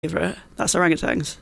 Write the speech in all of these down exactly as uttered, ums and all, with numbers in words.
favourite. That's orangutans.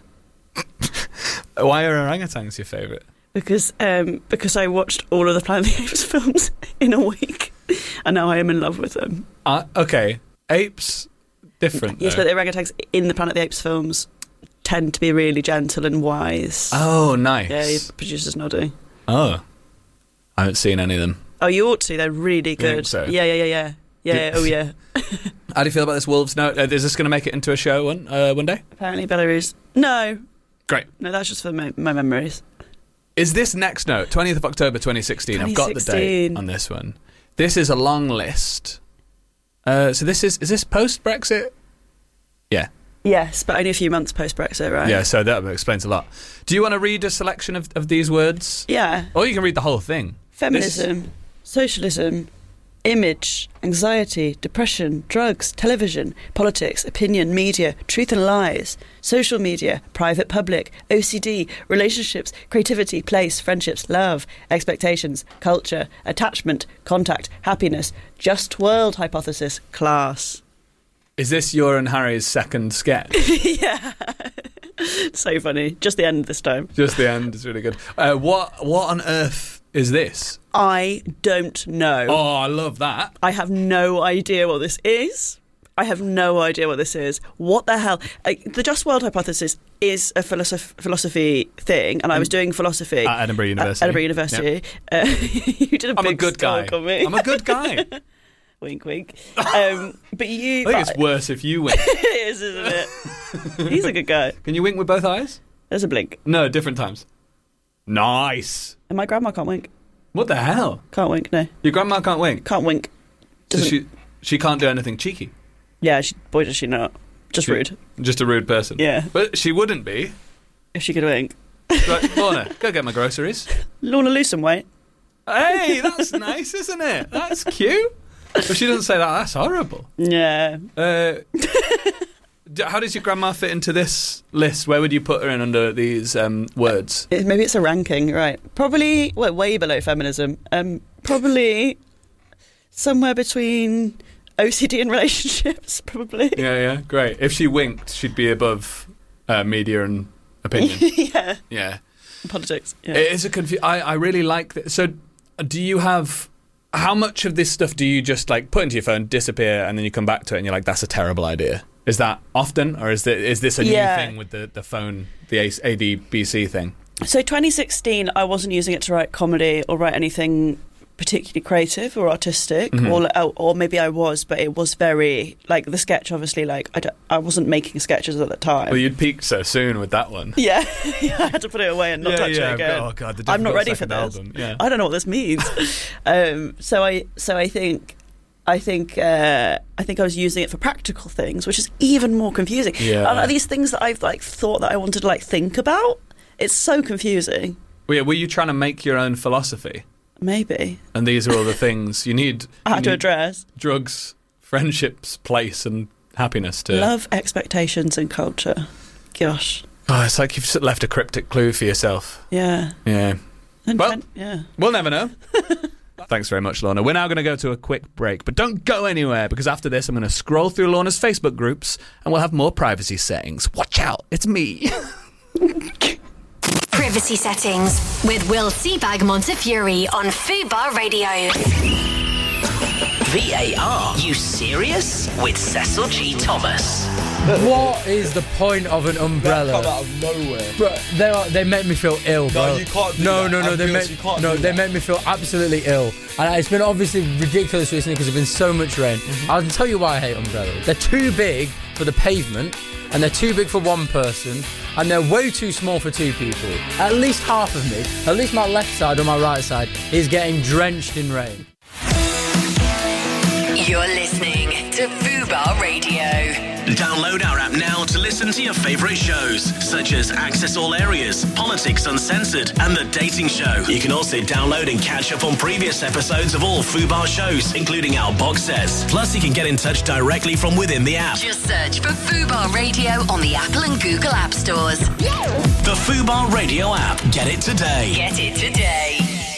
Why are orangutans your favourite? Because um, because I watched all of the Planet of the Apes films in a week, and now I am in love with them. Uh, okay, apes, different. Yes, though. but the orangutans in the Planet of the Apes films tend to be really gentle and wise. Oh, nice. Yeah, your producer's nodding. Oh, I haven't seen any of them. Oh, you ought to. They're really good. You think so? Yeah, yeah, yeah, yeah. Yeah, yeah, oh yeah. How do you feel about this Wolves note? Uh, is this going to make it into a show one uh, one day? Apparently Belarus. No. Great. No, that's just for my, my memories. Is this next note, twentieth of October twenty sixteen? I've got the date on this one. This is a long list. Uh, so this is, is this post-Brexit? Yeah. Yes, but only a few months post-Brexit, right? Yeah, so that explains a lot. Do you want to read a selection of, of these words? Yeah. Or you can read the whole thing. Feminism, this... socialism, image, anxiety, depression, drugs, television, politics, opinion, media, truth and lies, social media, private, public, O C D, relationships, creativity, place, friendships, love, expectations, culture, attachment, contact, happiness, just world hypothesis, class. Is this your and Harry's second sketch? Yeah. So funny. Just the end this time. Just the end is really good. Uh, what what on earth is this? I don't know. Oh, I love that. I have no idea what this is. I have no idea what this is. What the hell? Uh, the Just World hypothesis is a philosoph- philosophy thing, and I was doing philosophy at Edinburgh University. At Edinburgh University. Yep. Uh, you did a I'm big a good guy. on me. I'm a good guy. Wink, wink. Um, but you... I think it's worse if you wink. It is, isn't it? He's a good guy. Can you wink with both eyes? There's a blink. No, different times. Nice. And my grandma can't wink. What the hell? Can't wink, no. Your grandma can't wink? Can't wink. So she she can't do anything cheeky? Yeah, she, boy does she not. Just she, rude. Just a rude person? Yeah. But she wouldn't be. If she could wink. Right, Lorna, go get my groceries. Lorna, lose some weight. Hey, that's nice, isn't it? That's cute. If she doesn't say that, that's horrible. Yeah. Uh, how does your grandma fit into this list? Where would you put her in under these um, words? It, maybe it's a ranking, right? Probably, well, way below feminism. Um, probably somewhere between O C D and relationships, probably. Yeah, yeah, great. If she winked, she'd be above uh, media and opinion. Yeah. Yeah. Politics. Yeah. It is a confu- I, I really like this. So do you have... How much of this stuff do you just like put into your phone, disappear, and then you come back to it and you're like, that's a terrible idea? Is that often, or is, there, is this a yeah. new thing with the, the phone, the A D B C thing? So twenty sixteen, I wasn't using it to write comedy or write anything particularly creative or artistic, mm-hmm. or or maybe I was, but it was very, like, the sketch, obviously, like, I, d- I wasn't making sketches at the time. Well, you'd peaked so soon with that one. Yeah, yeah, I had to put it away and not yeah, touch yeah, it again. Oh, God, the I'm not ready for this. Album. Yeah. I don't know what this means. um, so I, so I think... I think uh, I think I was using it for practical things, which is even more confusing. Yeah. And these things that I've like thought that I wanted to like think about, it's so confusing. Well, yeah, were you trying to make your own philosophy? Maybe. And these are all the things you need. I had you to need address. Drugs, friendships, place, and happiness to love, expectations, and culture. Gosh. Oh, it's like you've left a cryptic clue for yourself. Yeah. Yeah. And well, ten- yeah. We'll never know. Thanks very much, Lorna. We're now going to go to a quick break, but don't go anywhere, because after this I'm going to scroll through Lorna's Facebook groups and we'll have more privacy settings. Watch out, it's me. Privacy settings with Will Seabag Montefiore on Fubar Radio. V A R, you serious? With Cecil G. Thomas. What is the point of an umbrella? That come out of nowhere. Bro, they are, they make me feel ill, bro. No, you can't do no, that. No, no, I'm they honest, make you can't no, do they that. make me feel absolutely ill. And it's been obviously ridiculous recently because there's been so much rain. Mm-hmm. I'll tell you why I hate umbrellas. They're too big for the pavement, and they're too big for one person, and they're way too small for two people. At least half of me, at least my left side or my right side, is getting drenched in rain. You're listening to Fubar Radio. Download our app now to listen to your favourite shows, such as Access All Areas, Politics Uncensored, and The Dating Show. You can also download and catch up on previous episodes of all Fubar shows, including our box sets. Plus, you can get in touch directly from within the app. Just search for Fubar Radio on the Apple and Google App Stores. The Fubar Radio app. Get it today. Get it today.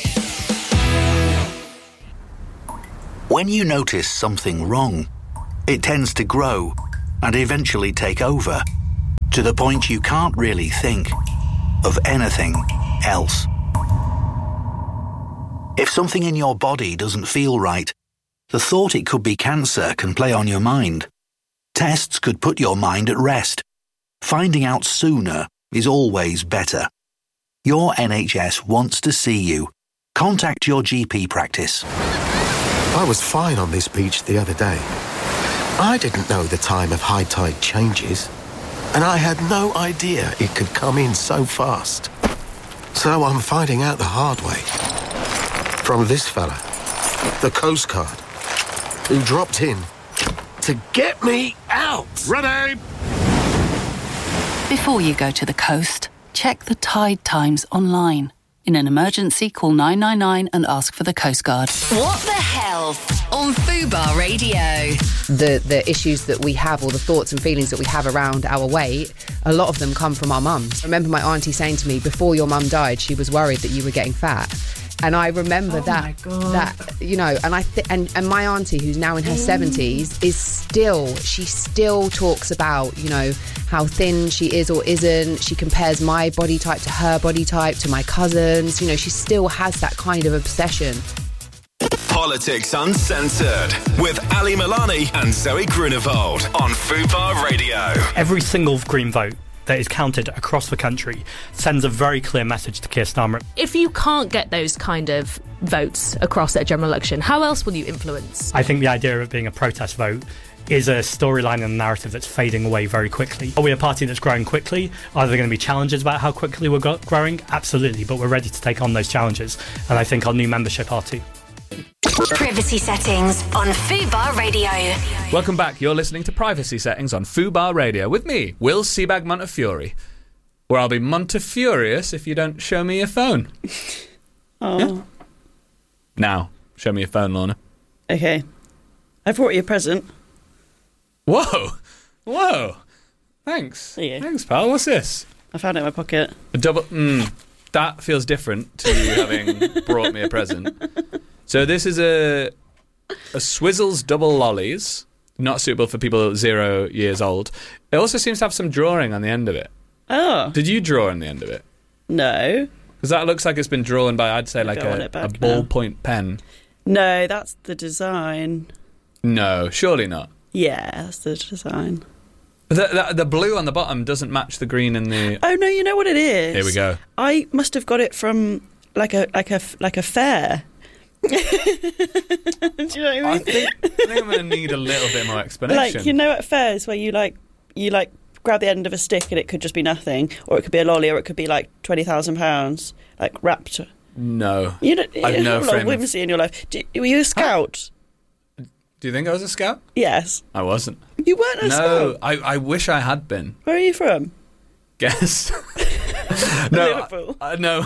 When you notice something wrong, it tends to grow and eventually take over. to the point you can't really think of anything else. If something in your body doesn't feel right, the thought it could be cancer can play on your mind. Tests could put your mind at rest. Finding out sooner is always better. Your N H S wants to see you. Contact your G P practice. I was fine on this beach the other day. I didn't know the time of high tide changes, and I had no idea it could come in so fast. So I'm finding out the hard way. From this fella, the Coast Guard, who dropped in to get me out. Ready? Before you go to the coast, check the tide times online. In an emergency, call nine nine nine and ask for the Coast Guard. What the Health on Fubar Radio. The the issues that we have, or the thoughts and feelings that we have around our weight, a lot of them come from our mums. I remember my auntie saying to me, before your mum died, she was worried that you were getting fat. And I remember oh that, that you know, and I th- and and my auntie, who's now in her seventies, is still she still talks about, you know, how thin she is or isn't. She compares my body type to her body type, to my cousins. You know, she still has that kind of obsession. Politics Uncensored with Ali Milani and Zoe Grunewald on Fubar Radio. Every single Green vote that is counted across the country sends a very clear message to Keir Starmer. If you can't get those kind of votes across at a general election, how else will you influence? I think the idea of it being a protest vote is a storyline and a narrative that's fading away very quickly. Are we a party that's growing quickly? Are there going to be challenges about how quickly we're go- growing? Absolutely, but we're ready to take on those challenges, and I think our new membership are too. Privacy settings on Fubar Radio. Welcome back. You're listening to Privacy Settings on Fubar Radio with me, Will Seabag Montefiore, where I'll be Montefurious if you don't show me your phone. Oh. Yeah? Now, show me your phone, Lorna. Okay. I brought you a present. Whoa. Whoa. Thanks. There you go. Thanks, pal. What's this? I found it in my pocket. A double... Mm, that feels different to you having brought me a present. So this is a a Swizzles double lollies, not suitable for people zero years old. It also seems to have some drawing on the end of it. Oh. Did you draw on the end of it? No. Because that looks like it's been drawn by, I'd say, like a, a ballpoint pen. No, that's the design. No, surely not. Yeah, that's the design. The, the, the blue on the bottom doesn't match the green in the... Oh, no, you know what it is? Here we go. I must have got it from like a like a, like a fair. Do you know what I mean? I think, I think I'm going to need a little bit more explanation. Like, you know at fairs where you like you like grab the end of a stick and it could just be nothing, or it could be a lolly, or it could be like twenty thousand pounds, like wrapped. No. You don't, I've you no have a lot frame of whimsy in your life. Do, were you a scout? Huh? Do you think I was a scout? Yes. I wasn't. You weren't a no, scout? No, I, I wish I had been. Where are you from? Guess. no, Liverpool. I, I, no.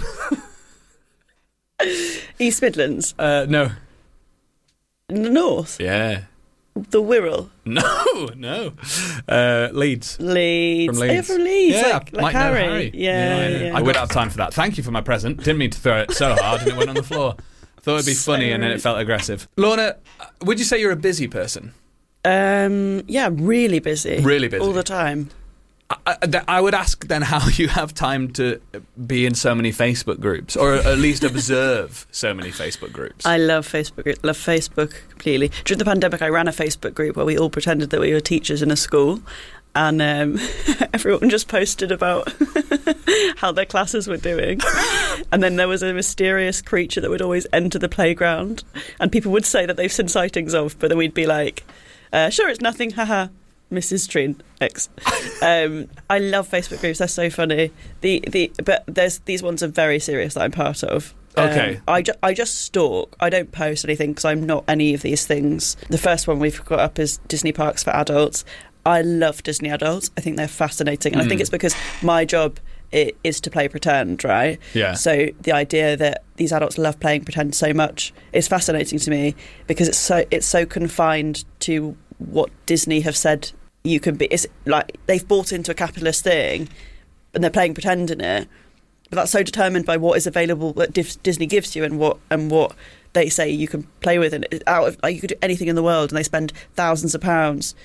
East Midlands? Uh, no. In the north? Yeah. The Wirral? No, no. Uh, Leeds. Leeds. From Leeds. Oh, you're from Leeds, yeah, like, like might Harry. Know Harry. Yeah, yeah, yeah. yeah. I would have time for that. Thank you for my present. Didn't mean to throw it so hard and it went on the floor. Thought it'd be So funny and then it felt aggressive. Lorna, would you say you're a busy person? Um, yeah, really busy. Really busy. All the time. I, I, I would ask then how you have time to be in so many Facebook groups, or at least observe so many Facebook groups. I love Facebook. Love Facebook completely. During the pandemic, I ran a Facebook group where we all pretended that we were teachers in a school, and um, everyone just posted about how their classes were doing. And then there was a mysterious creature that would always enter the playground, and people would say that they've seen sightings of, but then we'd be like, uh, "Sure, it's nothing, haha." Missus Treen X. Um, I love Facebook groups. They're so funny. The the but there's these ones are very serious that I'm part of. Um, Okay. I, ju- I just stalk. I don't post anything because I'm not any of these things. The first one we've got up is Disney Parks for Adults. I love Disney adults. I think they're fascinating, and mm. I think it's because my job it is to play pretend, right? Yeah. So the idea that these adults love playing pretend so much is fascinating to me because it's so it's so confined to what Disney have said you can be. It's like they've bought into a capitalist thing and they're playing pretend in it, but that's so determined by what is available that Disney gives you and what and what they say you can play with, and out of like you could do anything in the world, and they spend thousands of pounds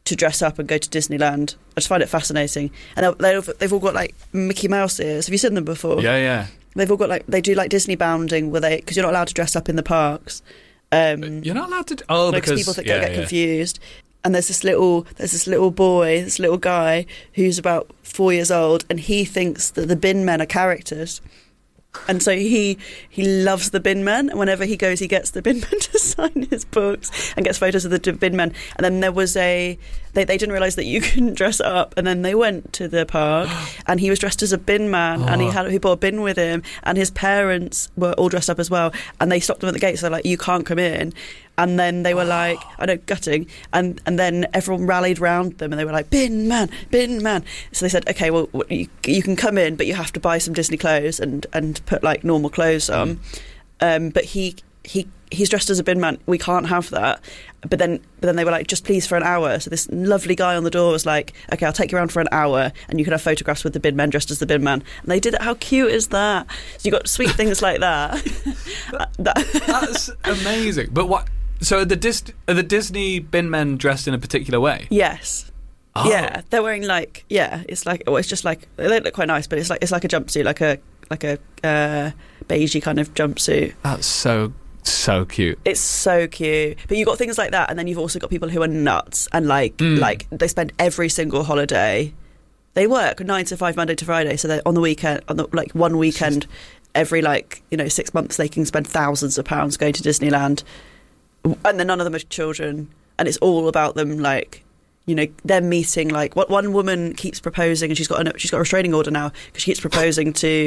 to dress up and go to Disneyland. I just find it fascinating. And they've, they've all got like Mickey Mouse ears. Have you seen them before? Yeah, yeah. They've all got like, they do like Disney bounding where they, because you're not allowed to dress up in the parks. Um, You're not allowed to. Do, oh, like, because people that yeah, get yeah. confused. And there's this little, there's this little boy, this little guy who's about four years old, and he thinks that the bin men are characters. And so he he loves the bin men, and whenever he goes, he gets the bin men to sign his books and gets photos of the bin men. And then there was a they, they didn't realise that you couldn't dress up, and then they went to the park, and he was dressed as a bin man, oh. and he had he brought a bin with him, and his parents were all dressed up as well, and they stopped them at the gate, so they're like, you can't come in. And then they were like, I know, gutting. And and then everyone rallied round them and they were like, bin man, bin man. So they said, okay, well, you, you can come in, but you have to buy some Disney clothes and, and put like normal clothes on. Mm. Um, but he he he's dressed as a bin man. We can't have that. But then but then they were like, just please for an hour. So this lovely guy on the door was like, okay, I'll take you around for an hour and you can have photographs with the bin men dressed as the bin man. And they did it. How cute is that? So you got sweet things like that. that. That's amazing. But what... So are the, Dis- are the Disney bin men dressed in a particular way? Yes. Oh. Yeah, they're wearing like yeah, it's like well, it's just like they don't look quite nice, but it's like it's like a jumpsuit, like a like a uh, beigey kind of jumpsuit. That's so so cute. It's so cute. But you've got things like that, and then you've also got people who are nuts and like mm. like they spend every single holiday. They work nine to five Monday to Friday, so they're on the weekend on the like one weekend every like you know six months they can spend thousands of pounds going to Disneyland. And then none of them are children, and it's all about them, like, you know, them meeting. Like, what one woman keeps proposing, and she's got a, she's got a restraining order now because she keeps proposing to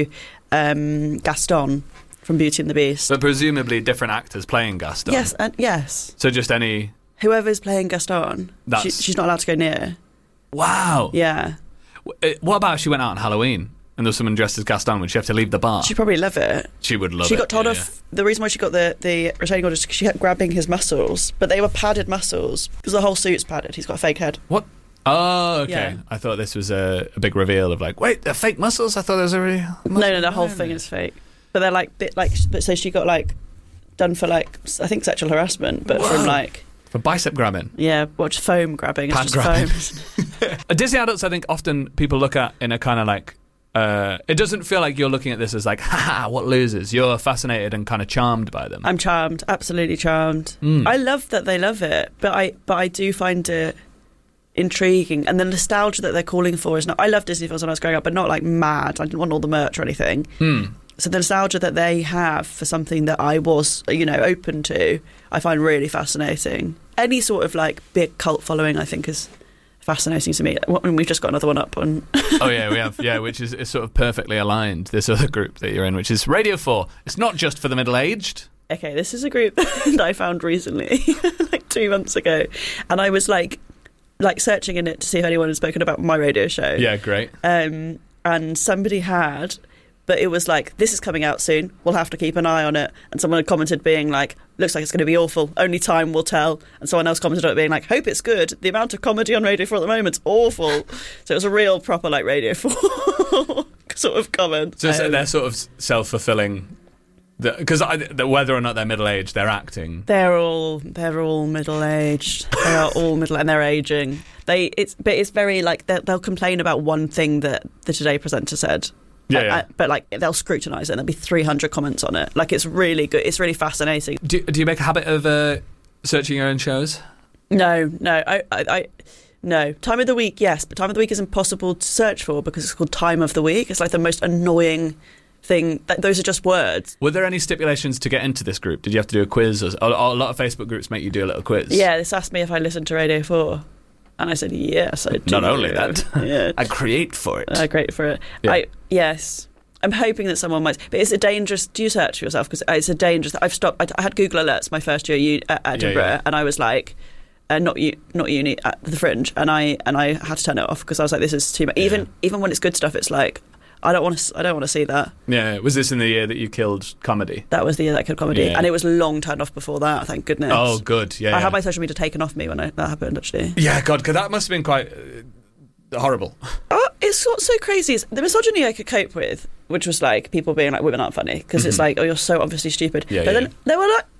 um, Gaston from Beauty and the Beast. But presumably different actors playing Gaston. Yes, and yes. So just any whoever's playing Gaston, she, she's not allowed to go near. Wow. Yeah. What about if she went out on Halloween? And there was someone dressed as Gaston, would she have to leave the bar? She'd probably love it. She would love she it. She got told yeah, off. Yeah. The reason why she got the, the restraining order is because she kept grabbing his muscles, but they were padded muscles because the whole suit's padded. He's got a fake head. What? Oh, okay. Yeah. I thought this was a, a big reveal of like, wait, they're fake muscles? I thought there was a real. No, no, the whole thing is fake. But they're like bit like. But so she got like done for like I think sexual harassment, but Whoa. from like. For bicep grabbing? Yeah, well, just foam grabbing. It's Pad just grabbing. foam. Disney adults, I think, often people look at in a kind of like. Uh, it doesn't feel like you're looking at this as like, haha, what losers. You're fascinated and kind of charmed by them. I'm charmed, absolutely charmed. Mm. I love that they love it, but I but I do find it intriguing. And the nostalgia that they're calling for is not. I loved Disney films when I was growing up, but not like mad. I didn't want all the merch or anything. Mm. So the nostalgia that they have for something that I was, you know, open to, I find really fascinating. Any sort of like big cult following, I think, is fascinating to me. We've just got another one up on. Oh yeah, we have. Yeah, which is, is sort of perfectly aligned. This other group that you're in, which is Radio four. It's not just for the middle-aged. Okay, this is a group that I found recently, like two months ago, and I was like, like searching in it to see if anyone had spoken about my radio show. Yeah, great. Um, and somebody had. But it was like, this is coming out soon. We'll have to keep an eye on it. And someone had commented being like, looks like it's going to be awful. Only time will tell. And someone else commented on it being like, hope it's good. The amount of comedy on Radio four at the moment's awful. So it was a real proper like Radio four sort of comment. So um, they're sort of self-fulfilling. Because whether or not they're middle-aged, they're acting. They're all they're all middle-aged. They are all middle, and they're aging. They it's but it's very like they'll complain about one thing that the Today presenter said. Yeah, yeah. Uh, but like they'll scrutinise it and there'll be three hundred comments on it. Like it's really good. It's really fascinating. Do, do you make a habit of uh, searching your own shows? No, no. I, I, I, no. Time of the week, yes. But time of the week is impossible to search for because it's called time of the week. It's like the most annoying thing. That, those are just words. Were there any stipulations to get into this group? Did you have to do a quiz? Or, a, a lot of Facebook groups make you do a little quiz. Yeah, this asked me if I listened to Radio four. And I said, yes, I do. Not only that, yeah. I create for it. I create for it. Yeah. I Yes. I'm hoping that someone might. But it's a dangerous... Do you search for yourself? Because it's a dangerous... I've stopped... I, I had Google Alerts my first year at Edinburgh, yeah, yeah. and I was like... Uh, not u- not uni, at the Fringe. And I and I had to turn it off because I was like, this is too much. Even, yeah. even when it's good stuff, it's like... I don't want to. I don't want to see that. Yeah, was this in the year that you killed comedy? That was the year that I killed comedy, yeah. and it was long turned off before that. Thank goodness. Oh, good. Yeah, I yeah. had my social media taken off me when I, that happened. Actually. Yeah, God, because that must have been quite uh, horrible. Oh, it's what's so crazy is the misogyny I could cope with, which was like people being like women aren't funny because mm-hmm. it's like oh you're so obviously stupid. Yeah, but yeah. then there were like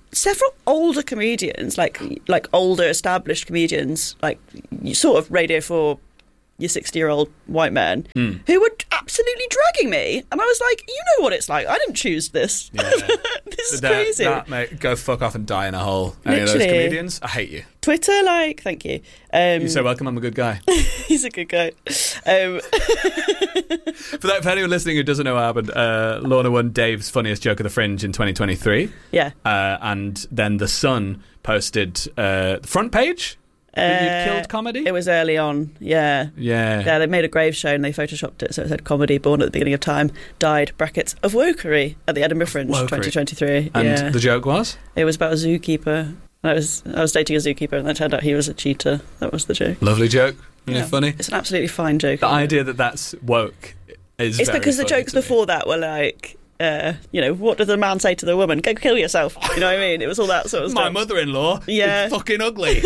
several older comedians, like like older established comedians, like you sort of Radio four, your sixty-year-old white men, Mm. who were absolutely dragging me. And I was like, you know what it's like. I didn't choose this. Yeah. This is that, crazy. That, mate, go fuck off and die in a hole. Any of those Literally. comedians? I hate you. Twitter, like, thank you. Um, You're so welcome. I'm a good guy. he's a good guy. Um, For that, for anyone listening who doesn't know what happened, uh, Lorna won Dave's Funniest Joke of the Fringe in twenty twenty-three. yeah. Uh, and then The Sun posted uh, the front page. that you Uh, killed comedy? It was early on, yeah. Yeah. Yeah, they made a grave show and they photoshopped it, so it said comedy born at the beginning of time, died, brackets, of wokery at the Edinburgh Fringe Wokery. twenty twenty-three. And yeah. the joke was? It was about a zookeeper. I was I was dating a zookeeper and it turned out he was a cheater. That was the joke. Lovely joke. Really Yeah. funny. It's an absolutely fine joke. The idea that that's woke is It's very because the funny jokes to me. before that were like, uh, you know, what does the man say to the woman? Go kill yourself. You know what I mean? It was all that sort of My stuff. mother-in-law Yeah. is fucking ugly.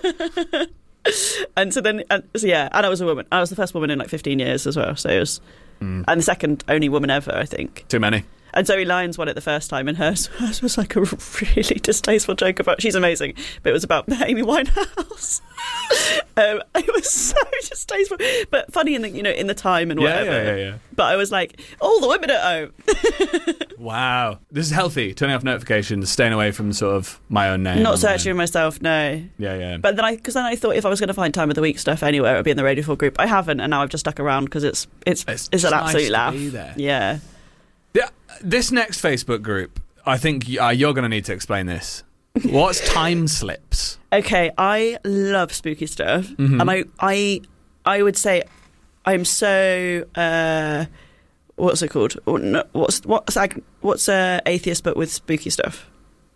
And so then, and, so yeah, and I was a woman. I was the first woman in like fifteen years as well. So it was, Mm. and the second only woman ever, I think. Too many. And Zoe Lyons won it the first time, and hers, hers was like a really distasteful joke about. She's amazing, but it was about Amy Winehouse. um, it was so distasteful, but funny in the you know in the time and Yeah, whatever. yeah, yeah, yeah. But I was like, all the women at home. Wow. This is healthy. Turning off notifications, staying away from sort of my own name. Not online. searching myself, no. Yeah, yeah. But then I, because then I thought if I was going to find time of the week stuff anywhere, it would be in the Radio four group. I haven't, and now I've just stuck around because it's it's It's it's, an just absolute nice to laugh. be there. Yeah. Yeah, this next Facebook group, I think uh, you're going to need to explain this. What's time slips? Okay, I love spooky stuff, Mhm. and I I I would say I'm so uh, what's it called? What's what's ag- what's uh, atheist but with spooky stuff?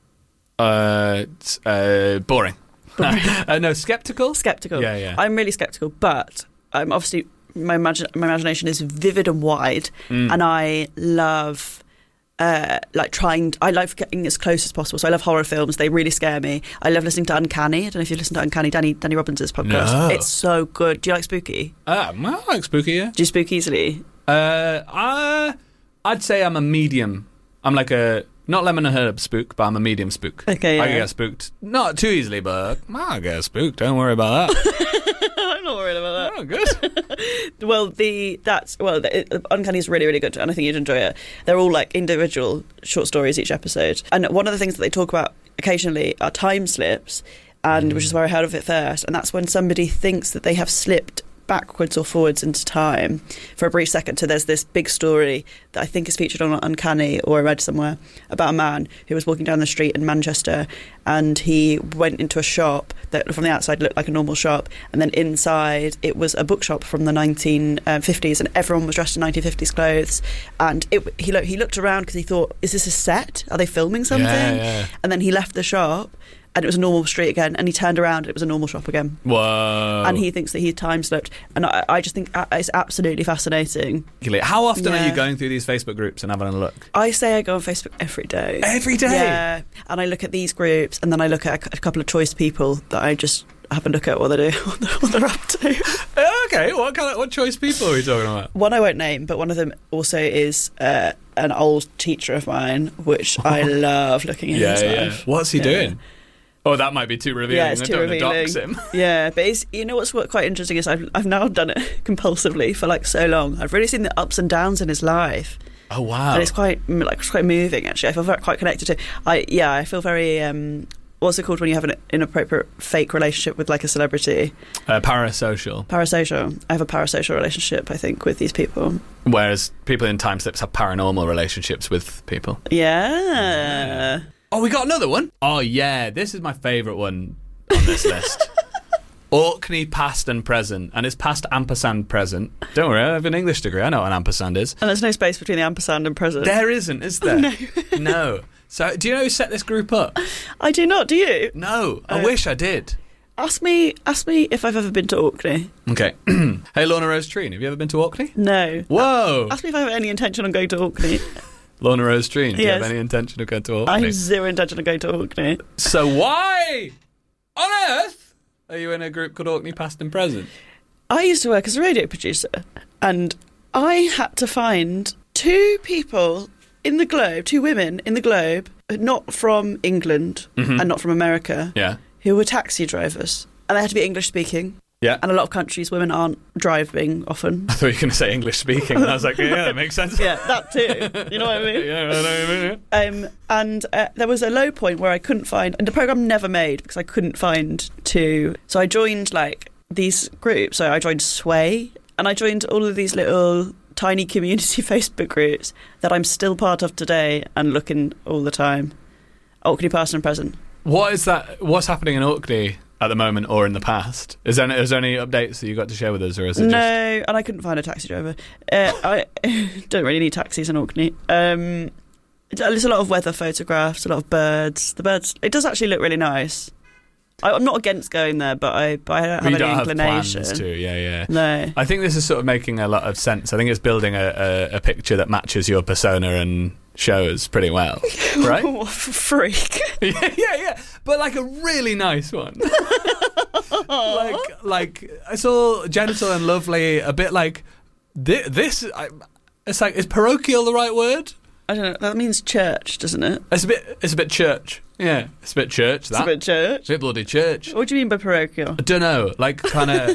Uh, it's, uh, boring. uh, no, skeptical. Skeptical. Yeah, yeah. I'm really skeptical, but I'm obviously my imagine my imagination is vivid and wide, Mm. and I love. Uh, like trying, I love getting as close as possible. So I love horror films; they really scare me. I love listening to Uncanny. I don't know if you've listened to Uncanny, Danny Danny Robbins' podcast. No. It's so good. Do you like spooky? Uh, I like spooky, yeah. Do you spook easily? Uh, I, I'd say I'm a medium. I'm like a, not lemon and herb spook, but I'm a medium spook. Okay, I can yeah. get spooked. Not too easily, but I get spooked. Don't worry about that. I'm not worried about Oh, good. that. Well, the that's well, the, it, Uncanny is really really good, and I think you'd enjoy it. They're all like individual short stories each episode, and one of the things that they talk about occasionally are time slips, and which is where I heard of it first, and that's when somebody thinks that they have slipped backwards or forwards into time for a brief second. So there's this big story that I think is featured on Uncanny, or I read somewhere, about a man who was walking down the street in Manchester, and he went into a shop that from the outside looked like a normal shop, and then inside it was a bookshop from the nineteen fifties, and everyone was dressed in nineteen fifties clothes, and it, he, lo- he looked around because he thought, is this a set? Are they filming something? Yeah, yeah. And then he left the shop, and it was a normal street again, and he turned around and it was a normal shop again. Whoa. And he thinks that he time slipped, and I, I just think uh, it's absolutely fascinating. How often are Yeah. you going through these Facebook groups and having a look? I say I go on Facebook every day. Every day? Yeah, and I look at these groups, and then I look at a, a couple of choice people that I just have a look at what they do, what they're, what they're up to. Okay, what kind of what choice people are we talking about? One I won't name, but one of them also is uh, an old teacher of mine, which I love looking at Yeah, his yeah. life. What's he Yeah. doing? Oh, that might be too revealing. Yeah, it's I too don't revealing. want to dox him. Yeah, but it's, you know what's what quite interesting is I've I've now done it compulsively for like so long. I've really seen the ups and downs in his life. Oh wow! And it's quite like it's quite moving actually. I feel very, quite connected to. I yeah, I feel very. Um, what's it called when you have an inappropriate fake relationship with like a celebrity? Uh, parasocial. Parasocial. I have a parasocial relationship, I think, with these people. Whereas people in time slips have paranormal relationships with people. Yeah. Oh, we got another one. Oh yeah, this is my favourite one on this list. Orkney past and present, and it's past ampersand present. Don't worry, I have an English degree. I know what an ampersand is. And there's no space between the ampersand and present. There isn't, is there? No. No. So, do you know who set this group up? I do not. Do you? No, I Uh, wish I did. Ask me. Ask me if I've ever been to Orkney. Okay. Hey, Lorna Rose Treen, have you ever been to Orkney? No. Whoa. Ask me if I have any intention on going to Orkney. Lorna Rose Treen, do you have Yes. any intention of going to Orkney? I have zero intention of going to Orkney. So why on earth are you in a group called Orkney Past and Present? I used to work as a radio producer, and I had to find two people in the Globe, two women in the Globe, not from England Mhm. and not from America, Yeah. who were taxi drivers. And they had to be English speaking. Yeah. And a lot of countries, women aren't driving often. I thought you were going to say English speaking. And I was like, yeah, that makes sense. Yeah, that too. You know what I mean? Yeah, I know what I mean. Um, and uh, there was a low point where I couldn't find, and the program never made because I couldn't find to. So I joined like these groups. So I joined Sway, and I joined all of these little tiny community Facebook groups that I'm still part of today and looking all the time. Orkney past and present. What is that? What's happening in Orkney at the moment or in the past? Is there, is there any updates that you got to share with us, or is it No, just... and I couldn't find a taxi driver. Uh, I don't really need taxis in Orkney. Um, there's a lot of weather photographs, a lot of birds. The birds, it does actually look really nice. I, I'm not against going there, but I, but I don't have You any don't have inclination. plans to, yeah, yeah. No. I think this is sort of making a lot of sense. I think it's building a, a, a picture that matches your persona and shows pretty well, right? What a freak. yeah, yeah, yeah. But like a really nice one. like, like it's all gentle and lovely. A bit like this. this I, it's like, is parochial the right word? I don't know. That means church, doesn't it? It's a bit. It's a bit church. Yeah, it's a bit church. That. It's a bit church. It's a bit bloody church. What do you mean by parochial? I don't know. Like kind of.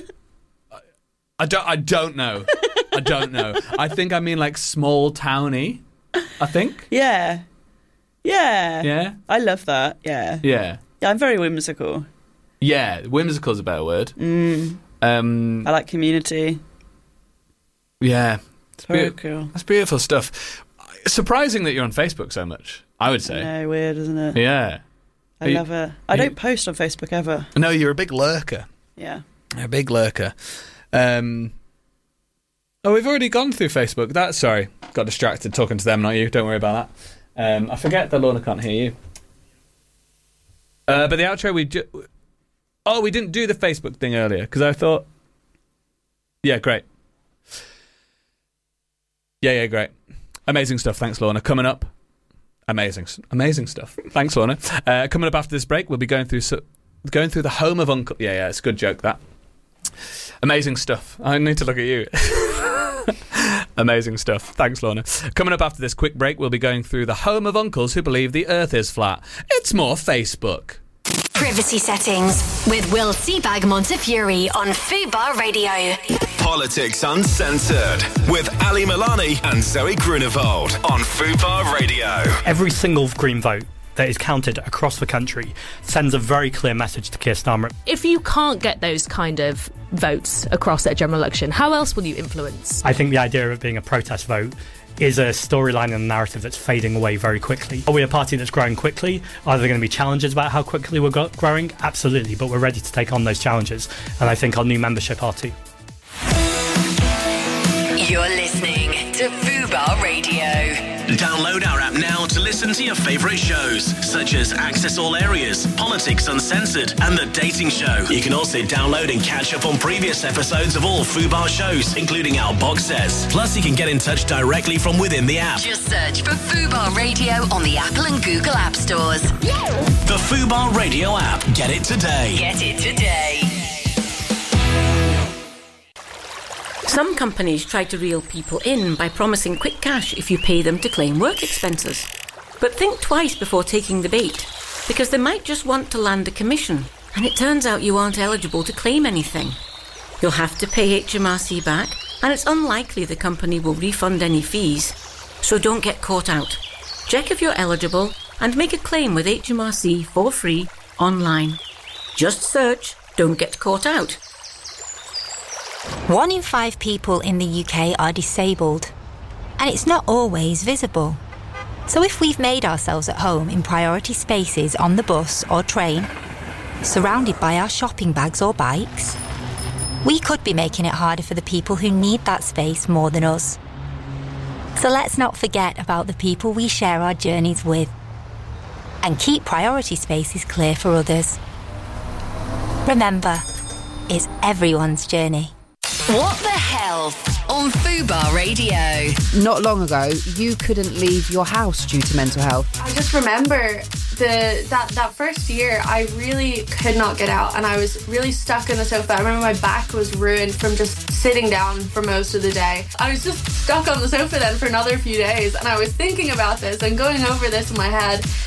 I don't. I don't know. I don't know. I think I mean like small towny. I think. Yeah. Yeah. Yeah. I love that. Yeah. Yeah. Yeah, I'm very whimsical. Yeah, whimsical's a better word. Mm. Um, I like community. Yeah. It's Very beau- cool. That's beautiful stuff. Surprising that you're on Facebook so much, I would say. No, weird, isn't it? Yeah. I Are you- love it. I are you- don't post on Facebook ever. No, you're a big lurker. Yeah. A big lurker. Um, oh, we've already gone through Facebook. That sorry, got distracted talking to them, not you. Don't worry about that. Um, I forget that Lorna can't hear you. Uh, but the outro we ju- oh we didn't do the Facebook thing earlier because I thought yeah great yeah yeah great amazing stuff. Thanks, Lorna. Coming up, amazing amazing stuff. Thanks, Lorna. Uh, coming up after this break, we'll be going through so- going through the home of Uncle. Yeah yeah, it's a good joke that. Amazing stuff. I need to look at you. Amazing stuff. Thanks, Lorna. Coming up after this quick break, we'll be going through the home of uncles who believe the earth is flat. It's more Facebook. Privacy settings with Will Seabag Montefiore on Fubar Radio. Politics Uncensored with Ali Milani and Zoe Grunewald on Fubar Radio. Every single Green vote that is counted across the country sends a very clear message to Keir Starmer. If you can't get those kind of votes across at a general election, how else will you influence? I think the idea of it being a protest vote is a storyline and a narrative that's fading away very quickly. Are we a party that's growing quickly? Are there going to be challenges about how quickly we're go- growing? Absolutely, but we're ready to take on those challenges, and I think our new membership are too. You're listening to Fubar Radio. Download our app now to listen to your favourite shows, such as Access All Areas, Politics Uncensored, and The Dating Show. You can also download and catch up on previous episodes of all Fubar shows, including our box sets. Plus, you can get in touch directly from within the app. Just search for Fubar Radio on the Apple and Google App Stores. The Fubar Radio app. Get it today. Get it today. Some companies try to reel people in by promising quick cash if you pay them to claim work expenses. But think twice before taking the bait, because they might just want to land a commission, and it turns out you aren't eligible to claim anything. You'll have to pay H M R C back, and it's unlikely the company will refund any fees. So don't get caught out. Check if you're eligible and make a claim with H M R C for free online. Just search "Don't Get Caught Out." One in five people in the U K are disabled, and it's not always visible. So if we've made ourselves at home in priority spaces on the bus or train, surrounded by our shopping bags or bikes, we could be making it harder for the people who need that space more than us. So let's not forget about the people we share our journeys with, and keep priority spaces clear for others. Remember, it's everyone's journey. What the hell on Fubar Radio? Not long ago, you couldn't leave your house due to mental health. I just remember the that, that first year, I really could not get out, and I was really stuck in the sofa. I remember my back was ruined from just sitting down for most of the day. I was just stuck on the sofa then for another few days, and I was thinking about this and going over this in my head.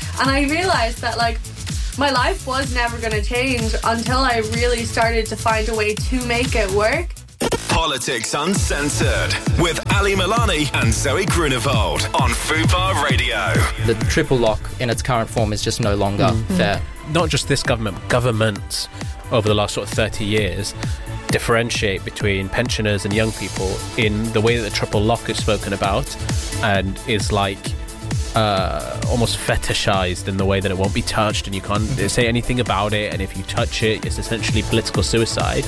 And I realized that, like, my life was never going to change until I really started to find a way to make it work. Politics Uncensored with Ali Milani and Zoe Grunewald on Fubar Radio. The triple lock in its current form is just no longer Mm. fair. Not just this government, governments over the last sort of thirty years differentiate between pensioners and young people in the way that the triple lock is spoken about and is like uh, almost fetishized in the way that it won't be touched and you can't say anything about it, and if you touch it, it's essentially political suicide.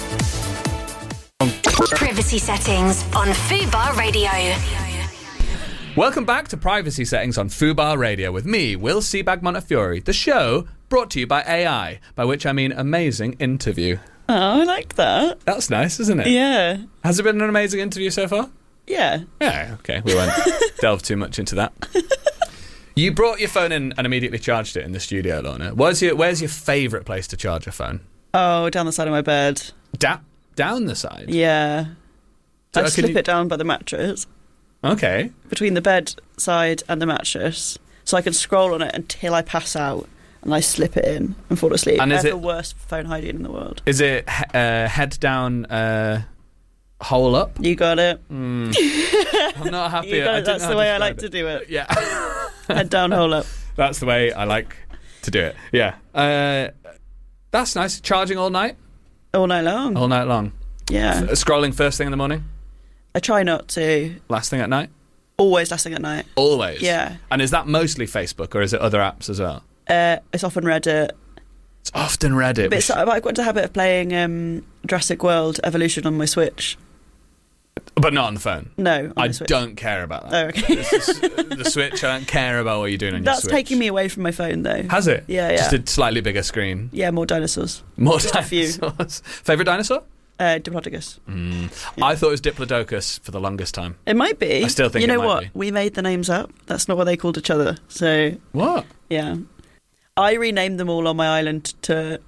Privacy settings on Fubar Radio. Welcome back to Privacy Settings on Fubar Radio with me, Will Seabag Montefiore. The show brought to you by A I, by which I mean amazing interview. Oh, I like that. That's nice, isn't it? Yeah. Has it been an amazing interview so far? Yeah. Yeah, okay. We won't delve too much into that. You brought your phone in and immediately charged it in the studio, Lorna. Where's your, where's your favourite place to charge a phone? Oh, down the side of my bed. Da- down the side? Yeah. So, I uh, can slip you- it down by the mattress. Okay. Between the bed side and the mattress. So I can scroll on it until I pass out. And I slip it in and fall asleep. And I is have it- the worst phone hygiene in the world. Is it he- uh, head down, uh, hole up? You got it. Mm. I'm not happy. You got I it. didn't That's know the how way to I like describe to do it. Yeah. Head down, hole up. That's the way I like to do it. Yeah. Uh, that's nice. Charging all night? All night long. All night long. Yeah. F- scrolling first thing in the morning? I try not to. Last thing at night? Always last thing at night. Always? Yeah. And is that mostly Facebook or is it other apps as well? Uh, it's often Reddit. It's often Reddit. But it's, I've got the habit of playing um, Jurassic World Evolution on my Switch. But not on the phone? No, on I the Switch. don't care about that. Oh, okay. This is- the Switch, I don't care about what you're doing on That's your Switch. taking me away from my phone, though. Has it? Yeah, yeah. Just a slightly bigger screen. Yeah, more dinosaurs. More Just dinosaurs. a few. Favourite dinosaur? Uh, Diplodocus. Mm. I thought it was Diplodocus for the longest time. It might be. I still think You know it might what? be. We made the names up. That's not what they called each other. So What? yeah, I renamed them all on my island to.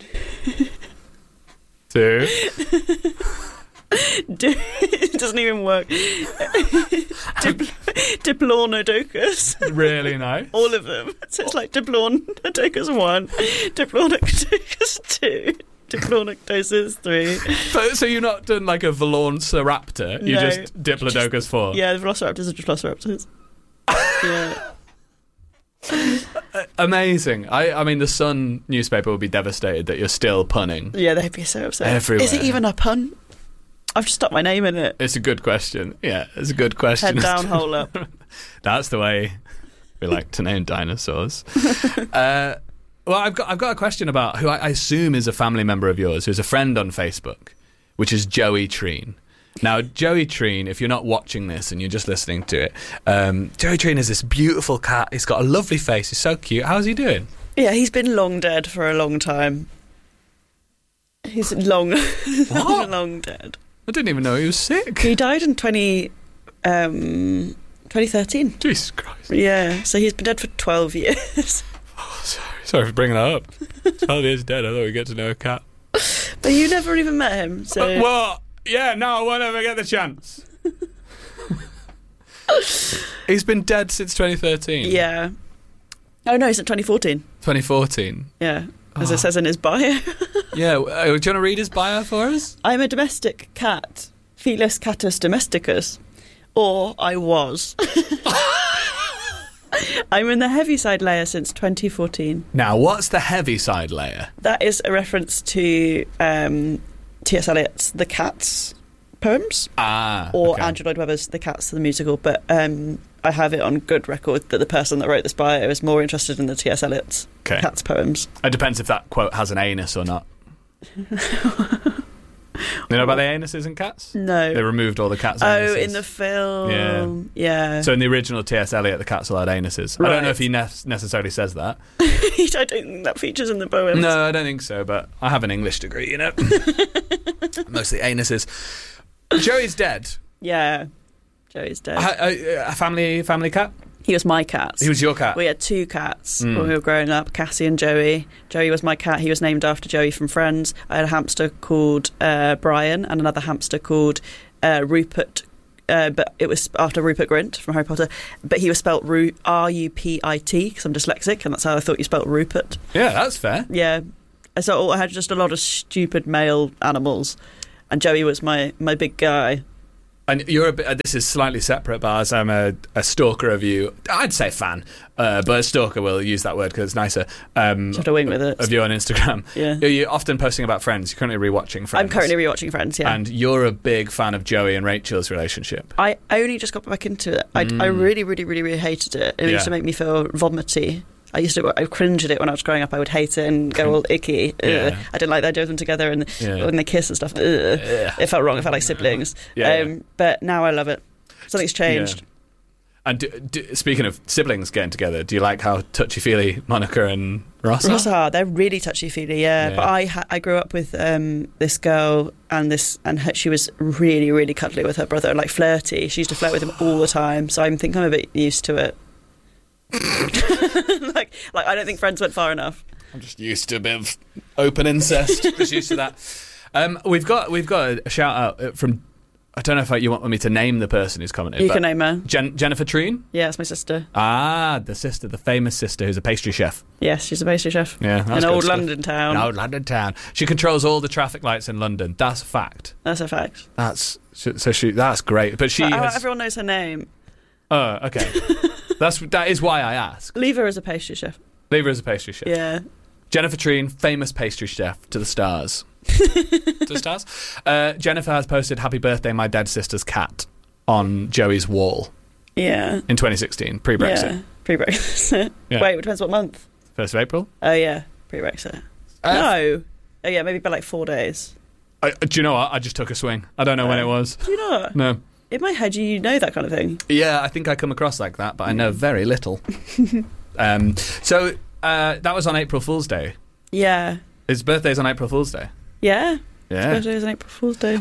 Two. Do- it doesn't even work. Dipl- Diplornodocus. Really nice. All of them. So it's like Diplornodocus one, Diplornodocus two, Diplornodocus three. But, so you've not done like a Velociraptor, you No, just Diplodocus four. Yeah, the Velociraptors are just Velociraptors. Yeah. Uh, amazing. I, I mean, the Sun newspaper would be devastated that you're still punning. Yeah, they'd be so upset. Everywhere. Is it even a pun? I've just stuck my name in it. It's a good question. Yeah, it's a good question. Head down, hole up. That's the way we like to name dinosaurs. uh, well, I've got I've got a question about who I, I assume is a family member of yours, who's a friend on Facebook, which is Joey Treen. Now, Joey Treen, if you're not watching this and you're just listening to it, um, Joey Treen is this beautiful cat. He's got a lovely face. He's so cute. How's he doing? Yeah, he's been long dead for a long time. He's long, long, long dead. I didn't even know he was sick. He died in twenty, um, twenty thirteen. Jesus Christ. Yeah, so he's been dead for twelve years. Oh, sorry. Sorry for bringing that up. twelve years dead. I thought we'd get to know a cat. But you never even met him, so... Uh, well, yeah, no, I won't ever get the chance. He's been dead since twenty thirteen. Yeah. Oh, no, it's in twenty fourteen. twenty fourteen. Yeah, as Oh. it says in his bio. Yeah, uh, do you want to read his bio for us? I'm a domestic cat, Felis catus domesticus, or I was. I'm in the Heaviside layer since twenty fourteen. Now, what's the heavy side layer? That is a reference to um, T S Eliot's The Cats poems, Ah, or okay. Andrew Lloyd Webber's The Cats, the musical, but um, I have it on good record that the person that wrote this bio is more interested in the T S Eliot's Okay. Cats poems. It depends if that quote has an anus or not. You know about the anuses in Cats? No. They removed all the cats' Oh, anuses. in the film. Yeah. So in the original T S Eliot, the cats all had anuses. I don't know if he ne- necessarily says that. I don't think that features in the poems. No, I don't think so, but I have an English degree, you know. Mostly anuses. Joey's dead. Yeah. Joey's dead. A, a, a family family cat? He was my cat. He was your cat? We had two cats Mm. when we were growing up, Cassie and Joey. Joey was my cat. He was named after Joey from Friends. I had a hamster called uh, Brian and another hamster called uh, Rupert uh, but it was after Rupert Grint from Harry Potter. But he was spelt Ru- R U P I T because I'm dyslexic, and that's how I thought you spelt Rupert. Yeah, that's fair. Yeah. So I had just a lot of stupid male animals, and Joey was my, my big guy. And you're a bit, uh, this is slightly separate, but as I'm a, a stalker of you, I'd say fan, uh, but a stalker will use that word because it's nicer. Um, Just a wing with it. Of you on Instagram. Yeah. You're, you're often posting about Friends. You're currently rewatching Friends. I'm currently rewatching Friends, yeah. And you're a big fan of Joey and Rachel's relationship. I only just got back into it. I, Mm. I really, really, really, really hated it. It Yeah. used to make me feel vomity. I used to, I cringe at it when I was growing up. I would hate it and go all icky. Yeah. Ugh. I didn't like the idea of them together and Yeah. when they kiss and stuff. Ugh. It felt wrong. It felt like siblings. Yeah, um, yeah. But now I love it. Something's changed. Yeah. And do, do, speaking of siblings getting together, do you like how touchy-feely Monica and Ross are? Ross are. They're really touchy-feely, yeah. Yeah. But I ha- I grew up with um, this girl and this and her, she was really, really cuddly with her brother, like flirty. She used to flirt with him all the time. So I think I'm a bit used to it. like, like I don't think Friends went far enough. I'm just used to a bit of open incest. Just used to that. Um, we've got we've got a shout out from. I don't know if you want me to name the person who's commented. You but can name her. Jen- Jennifer Treen. Yeah, it's my sister. Ah, the sister, the famous sister, who's a pastry chef. Yes, she's a pastry chef. Yeah, that's in good old stuff. London town. In old London town. She controls all the traffic lights in London. That's a fact. That's a fact. That's so she. That's great. But she. But has, everyone knows her name. Oh, okay. That's that is why I asked. Leave her as a pastry chef. Leave her as a pastry chef. Yeah. Jennifer Treen, famous pastry chef to the stars. to the stars. Uh, Jennifer has posted "Happy Birthday, my dead sister's cat" on Joey's wall. Yeah. In twenty sixteen, pre-Brexit. Yeah, pre-Brexit. Yeah. Wait, it depends what month. First of April. Oh yeah, pre-Brexit. Uh, no. Oh yeah, maybe by like four days. I, do you know what? I just took a swing. I don't know when it was. Do you not? No. In my head, you know that kind of thing. Yeah, I think I come across like that, but I know very little. um, so uh, that was on April Fool's Day. Yeah. His birthday's on April Fool's Day. Yeah. Yeah. His birthday is on April Fool's Day.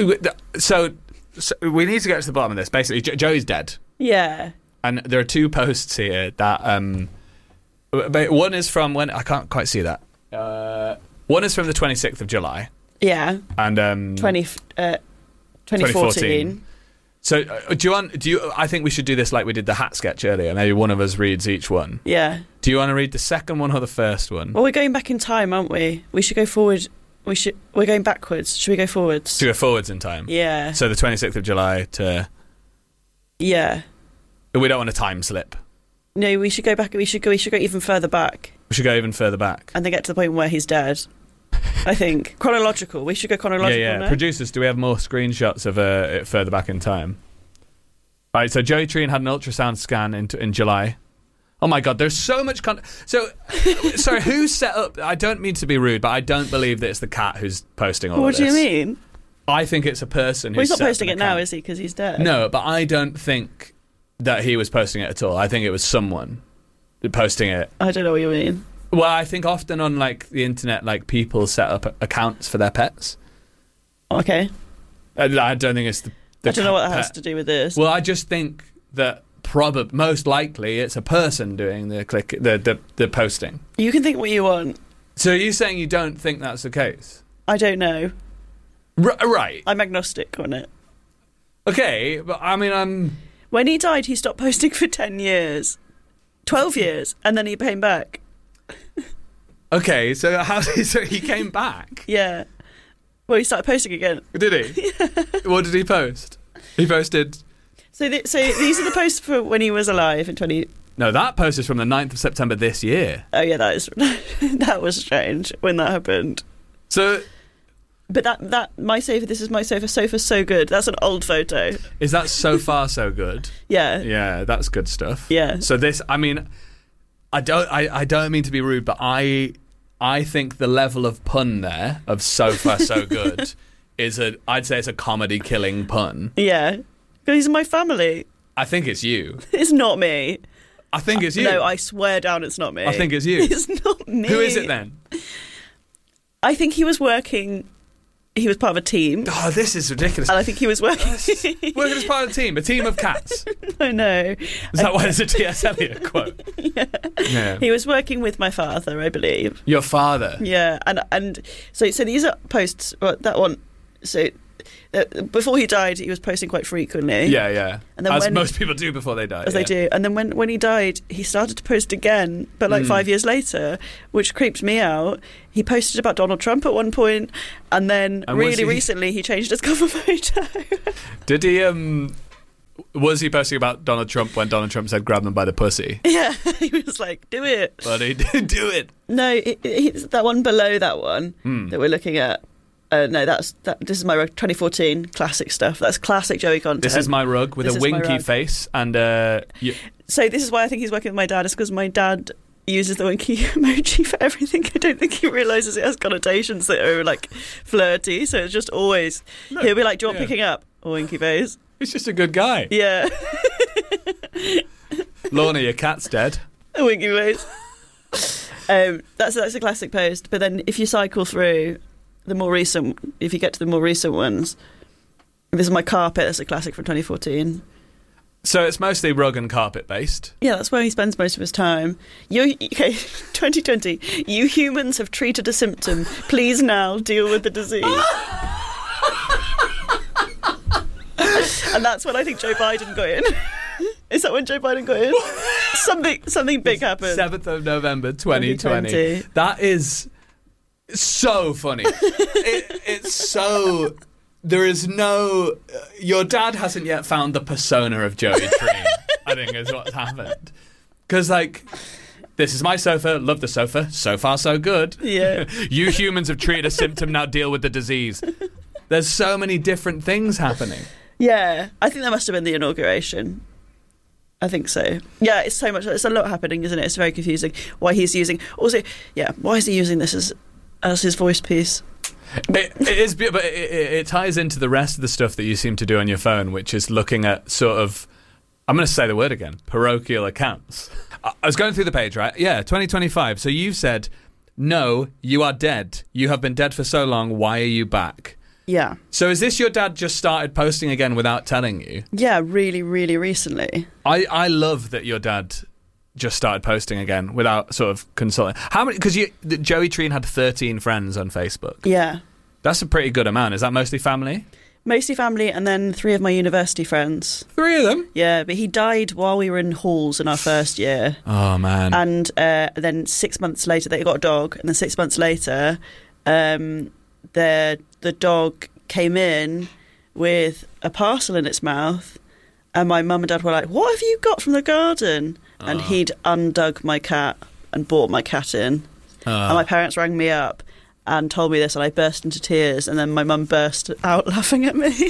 So, so we need to get to the bottom of this. Basically, jo- Joey's dead. Yeah. And there are two posts here that um, but one is from when I can't quite see that. Uh, one is from the twenty-sixth of July. Yeah. And um, twenty, uh, twenty fourteen. So uh, do you want? Do you? I think we should do this like we did the hat sketch earlier. Maybe one of us reads each one. Yeah. Do you want to read the second one or the first one? Well, we're going back in time, aren't we? We should go forward. We should. We're going backwards. Should we go forwards? To go forwards in time. Yeah. So the twenty-sixth of July to. Yeah. We don't want a time slip. No, we should go back. We should go. We should go even further back. We should go even further back. And then get to the point where he's dead. I think chronological. We should go chronological. Yeah, yeah. No? Producers, do we have more screenshots of uh, it further back in time? Right. So Joey Treen had an ultrasound scan in in July. Oh my God, there's so much con. So, sorry, who set up? I don't mean to be rude, but I don't believe that it's the cat who's posting all What of do this. you mean? I think it's a person who's Well, he's not set up posting an it now, account. is he? Because he's dead. No, but I don't think that he was posting it at all. I think it was someone posting it. I don't know what you mean. Well, I think often on like the internet, like people set up accounts for their pets. Okay. I, I don't think it's the. the I don't know what that pet. has to do with this. Well, I just think that probably most likely it's a person doing the click the, the the posting. You can think what you want. So are you saying you don't think that's the case? I don't know. R- right. I'm agnostic on it. Okay, but I mean, I'm. When he died, he stopped posting for ten years, twelve years, and then he came back. Okay, so how so he came back? Yeah. Well, he started posting again. Did he? Yeah. What did he post? He posted. So, th- so these are the posts for when he was alive in twenty. No, that post is from the ninth of September this year. Oh yeah, that is that was strange when that happened. So, but that that my sofa. This is my sofa. Sofa's so good. That's an old photo. Is that so far so good? Yeah. Yeah, that's good stuff. Yeah. So this, I mean, I don't, I, I don't mean to be rude, but I, I think the level of pun there of so far so good is a, I'd say it's a comedy killing pun. Yeah. Because he's in my family. I think it's you. It's not me. I think it's you. No, I swear down it's not me. I think it's you. It's not me. Who is it then? I think he was working... He was part of a team. Oh, this is ridiculous. And I think he was working... Working as part of a team, a team of cats. I know. Is that why there's a T S Eliot quote? Yeah. Yeah. He was working with my father, I believe. Your father? Yeah, and and so so these are posts. Well, that one. So uh, before he died, he was posting quite frequently. Yeah, yeah. And then as when most he, people do before they die. As yeah. they do. And then when, when he died, he started to post again, but like Mm. five years later, which creeped me out. He posted about Donald Trump at one point, and then And was really he- recently he changed his cover photo. Did he, um... Was he posting about Donald Trump when Donald Trump said grab him by the pussy? Yeah, he was like, do it. But he didn't do it. No, it, it's that one below that one Hmm. that we're looking at. Uh, no, that's that. This is my rug, twenty fourteen classic stuff. That's classic Joey content. This is my rug with This a is my winky rug. face and uh, y- So this is why I think he's working with my dad. Is because my dad uses the winky emoji for everything. I don't think he realizes it has connotations that are like flirty. So it's just always No, he'll be like, "Do you want yeah. picking up?" Or winky face. he's just a good guy. Yeah, Lorna, your cat's dead. a winky face. um, that's that's a classic post. But then if you cycle through the more recent, if you get to the more recent ones, this is my carpet. That's a classic from twenty fourteen. So it's mostly rug and carpet based. Yeah, that's where he spends most of his time. You, okay, twenty twenty. You humans have treated a symptom. Please now deal with the disease. And that's when I think Joe Biden got in. Is that when Joe Biden got in? something, something big happened. seventh of November, twenty twenty. twenty twenty. That is so funny. it, it's so. There is no. Uh, your dad hasn't yet found the persona of Joey Treen, I think is what's happened. Because, like, this is my sofa, love the sofa, so far so good. Yeah. You humans have treated a symptom, now deal with the disease. There's so many different things happening. Yeah, I think that must have been the inauguration. I think so. Yeah, it's so much. It's a lot happening, isn't it? It's very confusing. Why he's using. Also, yeah, why is he using this as as his voice piece? It, it is, but it, it, it ties into the rest of the stuff that you seem to do on your phone, which is looking at sort of, I'm going to say the word again, parochial accounts. I, I was going through the page, right? Yeah, twenty twenty-five. So you've said, no, you are dead. You have been dead for so long. Why are you back? Yeah. So is this your dad just started posting again without telling you? Yeah, really, really recently. I, I love that your dad just started posting again without sort of consulting. How many? Because you, Joey Treen had thirteen friends on Facebook. Yeah. That's a pretty good amount. Is that mostly family? Mostly family, and then three of my university friends. Three of them? Yeah, but he died while we were in halls in our first year. Oh, man. And uh, then six months later, they got a dog, and then six months later, um, the the dog came in with a parcel in its mouth, and my mum and dad were like, "What have you got from the garden?" And Oh. he'd undug my cat and brought my cat in. Oh. And my parents rang me up and told me this, and I burst into tears, and then my mum burst out laughing at me.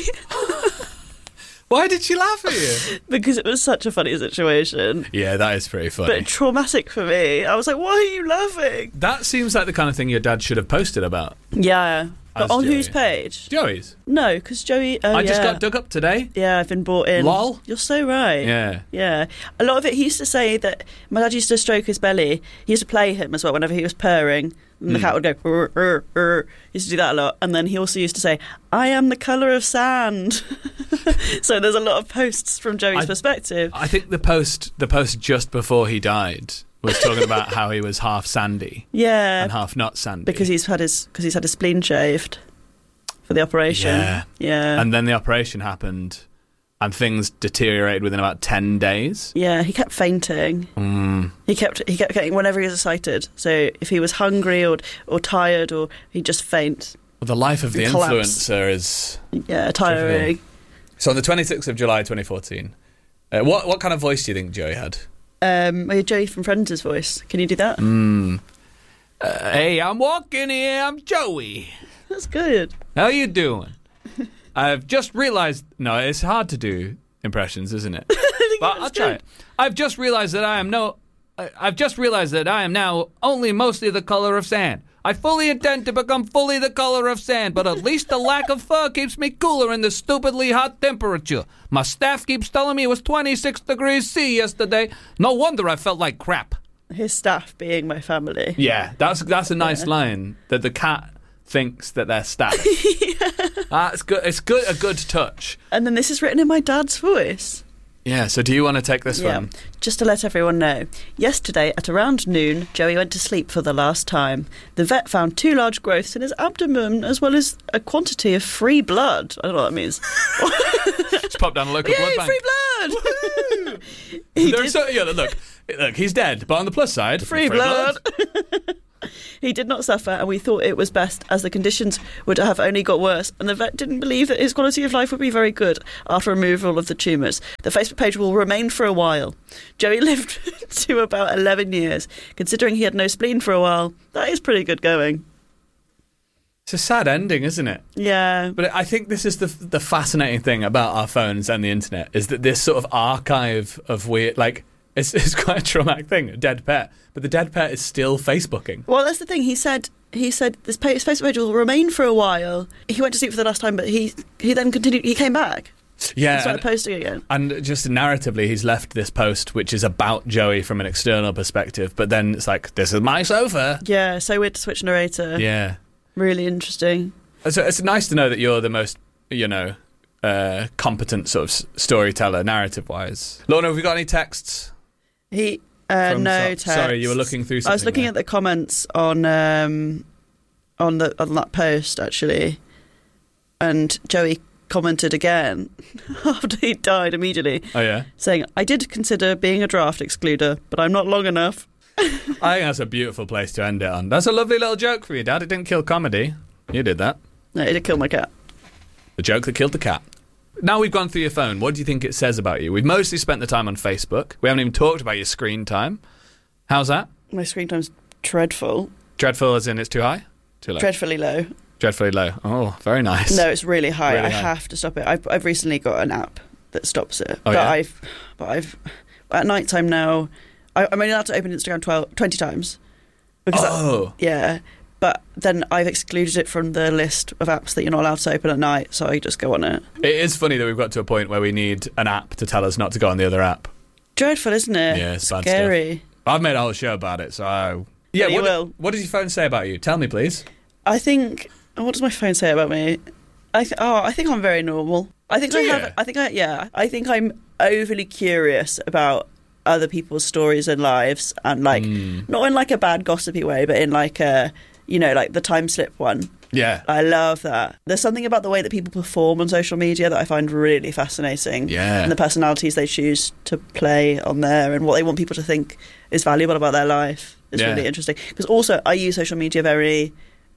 Why did she laugh at you? Because it was such a funny situation. Yeah, that is pretty funny. But traumatic for me. I was like, why are you laughing? That seems like the kind of thing your dad should have posted about. Yeah. But As on Joey. whose page? Joey's. No, because Joey... Oh, I just yeah. got dug up today. Yeah, I've been brought in. Lol. You're so right. Yeah. Yeah. A lot of it, he used to say that... My dad used to stroke his belly. He used to play him as well whenever he was purring. And the Mm. cat would go... "Rrr, rrr, rrr." He used to do that a lot. And then he also used to say, I am the colour of sand. So there's a lot of posts from Joey's I- perspective. I think the post, the post just before he died was talking about how he was half sandy Yeah. and half not sandy. Because he's had his because he's had his spleen shaved for the operation. Yeah. Yeah. And then the operation happened and things deteriorated within about ten days. Yeah, he kept fainting. Mm. He kept he kept getting whenever he was excited. So if he was hungry or or tired or he'd just faint. Well, the life of the And collapse. influencer is Yeah, tiring. difficult. So on the twenty-sixth of July twenty fourteen, uh, what what kind of voice do you think Joey had? Um, oh, Joey from Friends' voice. Can you do that? Mm. Uh, hey, I'm walking here. I'm Joey. That's good. How you doing? I've just realised... No, it's hard to do impressions, isn't it? But I'll try it. I've just realised that I am no... I- I've just realised that I am now only mostly the colour of sand. I fully intend to become fully the colour of sand, but at least the lack of fur keeps me cooler in this stupidly hot temperature. My staff keeps telling me it was twenty-six degrees C yesterday. No wonder I felt like crap. His staff being my family. Yeah, that's that's a nice Yeah. line, that the cat thinks that they're staff. That's good. It's good. A good touch. And then this is written in my dad's voice. Yeah, so do you want to take this Yeah. one? Just to let everyone know, yesterday at around noon, Joey went to sleep for the last time. The vet found two large growths in his abdomen, as well as a quantity of free blood. I don't know what that means. Just pop down a local Yay, blood bank. free blood! He did... so, yeah, look, look, he's dead, but on the plus side, Free, free blood. He did not suffer, and we thought it was best, as the conditions would have only got worse, and the vet didn't believe that his quality of life would be very good after removal of the tumours. The Facebook page will remain for a while. Joey lived to about eleven years. Considering he had no spleen for a while, that is pretty good going. It's a sad ending, isn't it? Yeah. But I think this is the the fascinating thing about our phones and the internet, is that this sort of archive of weird, like, it's, it's quite a traumatic thing, a dead pet. But the dead pet is still Facebooking. Well, that's the thing. He said he said this page, Facebook page will remain for a while. He went to sleep for the last time, but he he then continued. He came back. Yeah, and started and, posting again. And just narratively, he's left this post, which is about Joey from an external perspective. But then it's like, this is my sofa. Yeah, so weird to switch narrator. Yeah. Really interesting. So it's nice to know that you're the most, you know, uh, competent sort of s- storyteller, narrative-wise. Lorna, have we got any texts? He uh, From no so- text. sorry, you were looking through I was something looking there. at the comments on um, on the on that post actually, and Joey commented again after he died immediately. Oh yeah, saying, "I did consider being a draft excluder, but I'm not long enough." I think that's a beautiful place to end it on. That's a lovely little joke for you, Dad. It didn't kill comedy. You did that. No, it did kill my cat. The joke that killed the cat. Now we've gone through your phone, what do you think it says about you? We've mostly spent the time on Facebook. We haven't even talked about your screen time. How's that? My screen time's dreadful. Dreadful as in it's too high? Too low? Dreadfully low. Dreadfully low. Oh, very nice. No, it's really high. Really I high. have to stop it. I've, I've recently got an app that stops it. Oh, but yeah? I've, but I've, at night time now, I, I'm only allowed to open Instagram twelve, twenty times. Because Oh. I, yeah. But then I've excluded it from the list of apps that you're not allowed to open at night, so I just go on it. It is funny that we've got to a point where we need an app to tell us not to go on the other app. Dreadful, isn't it? Yeah, it's bad Scary. stuff. I've made a whole show about it, so... I... Yeah, Yeah, you what, will. what does your phone say about you? Tell me, please. I think. What does my phone say about me? I th- oh, I think I'm very normal. I think Do I you? have. I think I yeah. I think I'm overly curious about other people's stories and lives, and like Mm. not in like a bad gossipy way, but in like a you know like the time slip one. Yeah. I love that. There's something about the way that people perform on social media that I find really fascinating. Yeah. And the personalities they choose to play on there and what they want people to think is valuable about their life is Yeah. really interesting. Because also, I use social media very...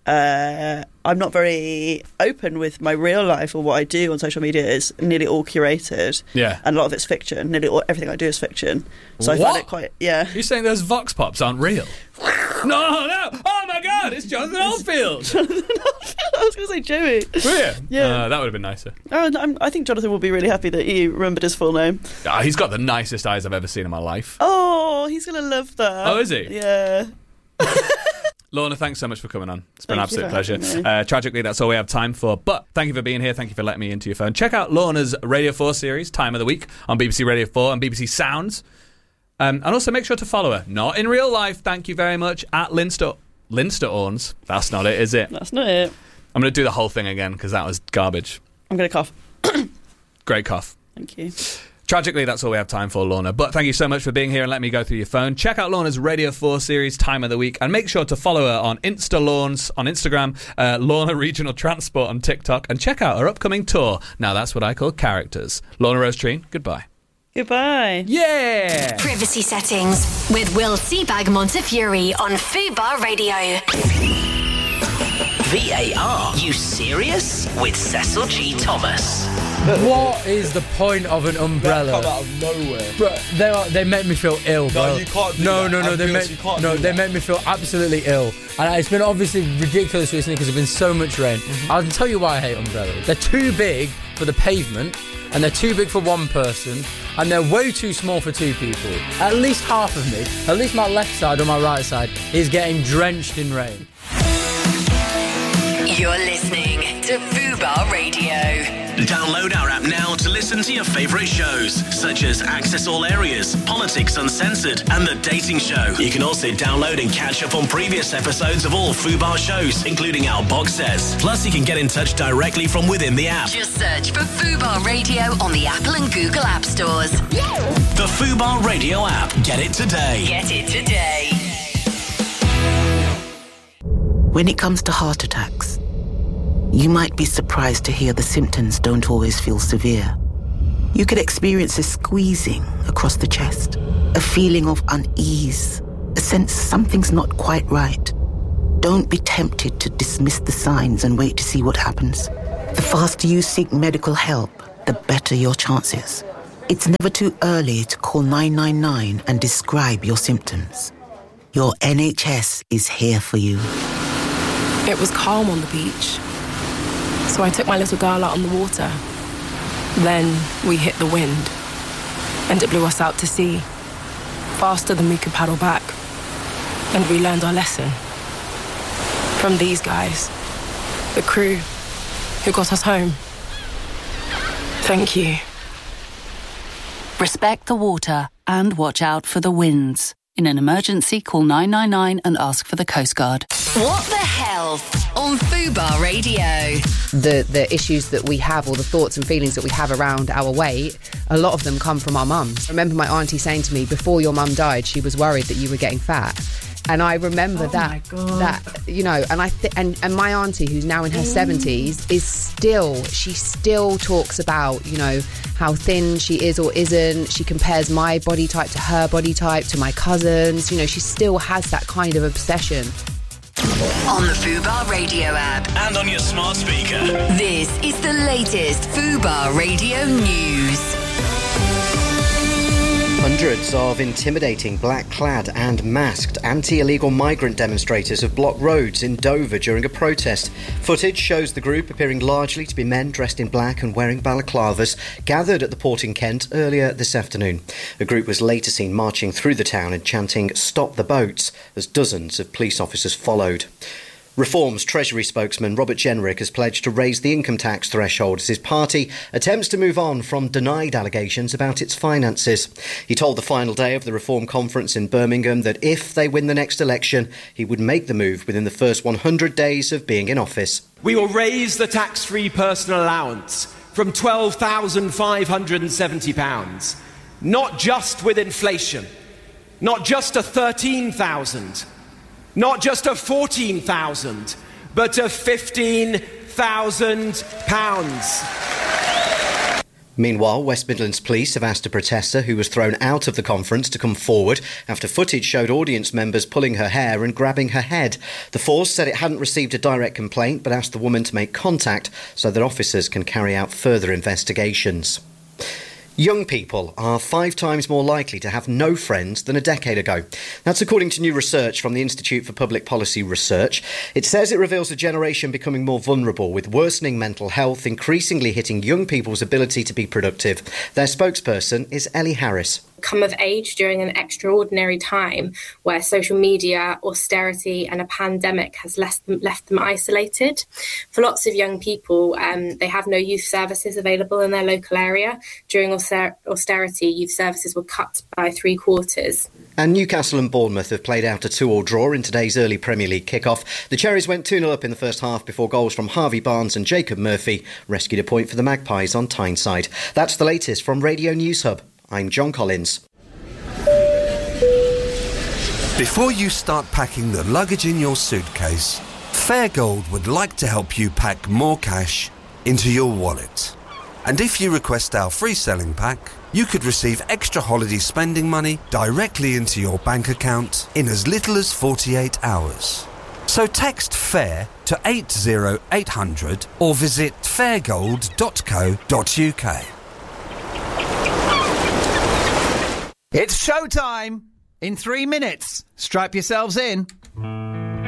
Uh, I'm not very open with my real life, or what I do on social media is nearly all curated. Yeah. And a lot of it's fiction. Nearly all, everything I do is fiction. So I What? find it quite... Yeah. You're saying those Vox Pops aren't real? no, no! Oh my God, it's Jonathan Oldfield! I was going to say Joey. Were you? Yeah. Uh, that would have been nicer. Oh, and I'm, I think Jonathan will be really happy that you remembered his full name. Ah, he's got the nicest eyes I've ever seen in my life. Oh, he's going to love that. Oh, is he? Yeah. Lorna, thanks so much for coming on. It's been an Thank you absolute for pleasure. having me. Uh, tragically, that's all we have time for. But thank you for being here. Thank you for letting me into your phone. Check out Lorna's Radio four series, Time of the Week, on B B C Radio four and B B C Sounds. Um, and also make sure to follow her. Not in real life, thank you very much, at Linster... Linster Orns. That's not it, is it? That's not it. I'm going to do the whole thing again because that was garbage. I'm going to cough. Great cough. Thank you. Tragically, that's all we have time for, Lorna. But thank you so much for being here and let me go through your phone. Check out Lorna's Radio four series, Time of the Week, and make sure to follow her on InstaLawns on Instagram, uh, Lorna Regional Transport on TikTok, and check out her upcoming tour. Now, that's what I call characters. Lorna Rosetree, goodbye. Goodbye. Yeah! Privacy Settings with Will Seabag Montefiore on Fubar Radio. V A R, you serious? With Cecil G. Thomas. What is the point of an umbrella? That come out of nowhere. Bro, they are, they make me feel ill, bro. No, you can't do no, that. No, no, I'm they serious, make you can't no, do they that. make me feel absolutely ill. And it's been obviously ridiculous recently because there's been so much rain. Mm-hmm. I can tell you why I hate umbrellas. They're too big for the pavement, and they're too big for one person, and they're way too small for two people. At least half of me, at least my left side or my right side, is getting drenched in rain. You're listening to Fubar Radio. Download our app now to listen to your favourite shows, such as Access All Areas, Politics Uncensored, and The Dating Show. You can also download and catch up on previous episodes of all Fubar shows, including our box sets. Plus, you can get in touch directly from within the app. Just search for Fubar Radio on the Apple and Google App Stores. The Fubar Radio app. Get it today. Get it today. When it comes to heart attacks, you might be surprised to hear the symptoms don't always feel severe. You could experience a squeezing across the chest, a feeling of unease, a sense something's not quite right. Don't be tempted to dismiss the signs and wait to see what happens. The faster you seek medical help, the better your chances. It's never too early to call nine nine nine and describe your symptoms. Your N H S is here for you. It was calm on the beach, so I took my little girl out on the water. Then we hit the wind, and it blew us out to sea, faster than we could paddle back. And we learned our lesson from these guys, the crew who got us home. Thank you. Respect the water and watch out for the winds. In an emergency, call nine nine nine and ask for the Coast Guard. What the Health on Fubar Radio. The the issues that we have, or the thoughts and feelings that we have around our weight, a lot of them come from our mums. I remember my auntie saying to me, before your mum died, she was worried that you were getting fat. And I remember Oh that, my God. that you know, and I th- and and my auntie, who's now in her seventies, is still she still talks about, you know, how thin she is or isn't. She compares my body type to her body type, to my cousins. You know, she still has that kind of obsession. On the Fubar Radio app. And on your smart speaker. This is the latest Fubar Radio news. Hundreds of intimidating black-clad and masked anti-illegal migrant demonstrators have blocked roads in Dover during a protest. Footage shows the group, appearing largely to be men dressed in black and wearing balaclavas, gathered at the port in Kent earlier this afternoon. A group was later seen marching through the town and chanting "Stop the boats" as dozens of police officers followed. Reform's Treasury spokesman Robert Jenrick has pledged to raise the income tax threshold as his party attempts to move on from denied allegations about its finances. He told the final day of the Reform conference in Birmingham that if they win the next election, he would make the move within the first one hundred days of being in office. We will raise the tax-free personal allowance from twelve thousand five hundred seventy pounds, not just with inflation, not just to thirteen thousand, not just of fourteen thousand, but of fifteen thousand pounds. Meanwhile, West Midlands Police have asked a protester who was thrown out of the conference to come forward after footage showed audience members pulling her hair and grabbing her head. The force said it hadn't received a direct complaint but asked the woman to make contact so that officers can carry out further investigations. Young people are five times more likely to have no friends than a decade ago. That's according to new research from the Institute for Public Policy Research. It says it reveals a generation becoming more vulnerable, with worsening mental health increasingly hitting young people's ability to be productive. Their spokesperson is Ellie Harris. Come of age during an extraordinary time where social media, austerity and a pandemic has left them, left them isolated. For lots of young people, um, they have no youth services available in their local area. During auster- austerity, youth services were cut by three quarters. And Newcastle and Bournemouth have played out a two-all draw in today's early Premier League kick-off. The Cherries went two nil up in the first half before goals from Harvey Barnes and Jacob Murphy rescued a point for the Magpies on Tyneside. That's the latest from Radio News Hub. I'm John Collins. Before you start packing the luggage in your suitcase, Fairgold would like to help you pack more cash into your wallet. And if you request our free selling pack, you could receive extra holiday spending money directly into your bank account in as little as forty-eight hours. So text FAIR to eight zero eight hundred or visit fairgold dot co dot uk. It's showtime! In three minutes, strap yourselves in.